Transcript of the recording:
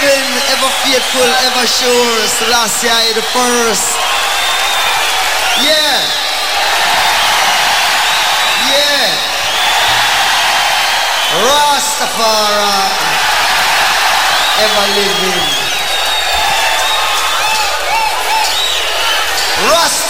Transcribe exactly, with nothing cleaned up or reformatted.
living, ever faithful, ever sure. Selassie I the first. Yeah. Yeah. Rastafari. Ever living. Rastafari.